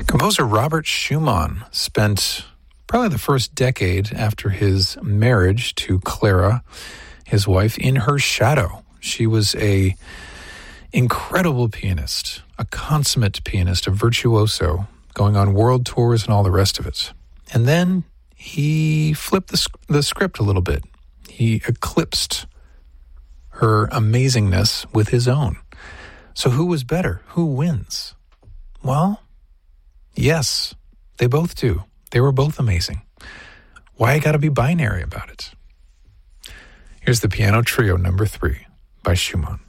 Composer Robert Schumann spent probably the first decade after his marriage to Clara, his wife, in her shadow. She was a incredible pianist, a consummate pianist, a virtuoso, going on world tours and all the rest of it. And then he flipped the script a little bit. He eclipsed her amazingness with his own. So who was better? Who wins? Well, yes, they both do. They were both amazing. Why I gotta be binary about it? Here's the Piano Trio number 3 by Schumann.